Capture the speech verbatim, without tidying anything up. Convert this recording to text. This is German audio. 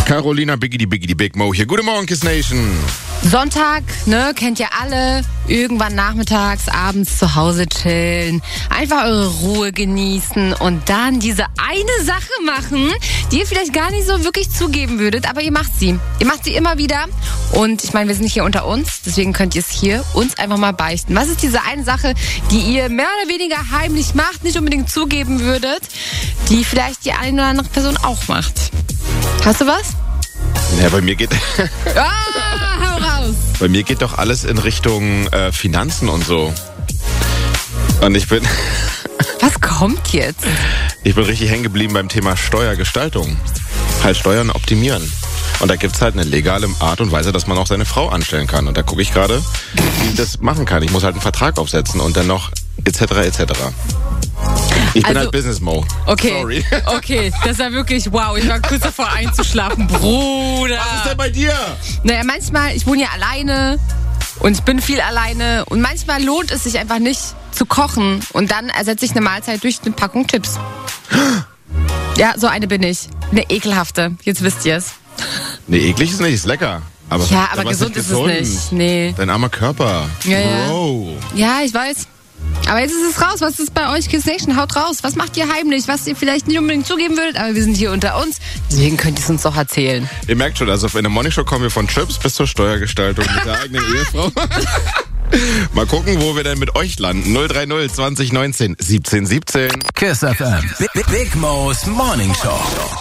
Carolina Biggie, die Biggie, die Big Mo hier. Guten Morgen, Kiss Nation. Sonntag, ne, kennt ihr alle. Irgendwann nachmittags, abends zu Hause chillen. Einfach eure Ruhe genießen und dann diese eine Sache machen, die ihr vielleicht gar nicht so wirklich zugeben würdet, aber ihr macht sie. Ihr macht sie immer wieder. Und ich meine, wir sind nicht hier unter uns, deswegen könnt ihr es hier uns einfach mal beichten. Was ist diese eine Sache, die ihr mehr oder weniger heimlich macht, nicht unbedingt zugeben würdet, die vielleicht die eine oder andere Person auch macht? Hast du was? Ja, bei mir geht... Ah, hau raus! Bei mir geht doch alles in Richtung äh, Finanzen und so. Und ich bin... Was kommt jetzt? Ich bin richtig hängen geblieben beim Thema Steuergestaltung. Halt Steuern optimieren. Und da gibt's halt eine legale Art und Weise, dass man auch seine Frau anstellen kann. Und da gucke ich gerade, wie ich das machen kann. Ich muss halt einen Vertrag aufsetzen und dann noch et cetera et cetera. Ich bin Also, halt Business Mo. Okay, Sorry. okay, das war wirklich wow. Ich war kurz davor einzuschlafen, Bruder. Was ist denn bei dir? Naja, manchmal, ich wohne ja alleine und ich bin viel alleine und manchmal lohnt es sich einfach nicht zu kochen und dann ersetze ich eine Mahlzeit durch eine Packung Chips. Ja, so eine bin ich. Eine ekelhafte, jetzt wisst ihr es. Nee, eklig ist nicht, ist lecker. Aber Ja, aber was gesund ist gesund? es nicht. Nee. Dein armer Körper. Ja, ja. Bro. Ja, ich weiß. Aber jetzt ist es raus. Was ist bei euch, Kiss Nation? Haut raus. Was macht ihr heimlich? Was ihr vielleicht nicht unbedingt zugeben würdet, aber wir sind hier unter uns. Deswegen könnt ihr es uns doch erzählen. Ihr merkt schon, also in der Morning Show kommen wir von Chips bis zur Steuergestaltung mit der eigenen Ehefrau. Mal gucken, wo wir denn mit euch landen. null drei null zwanzig neunzehn siebzehn siebzehn. Kiss F M. Big, Big Mo's Morning Show.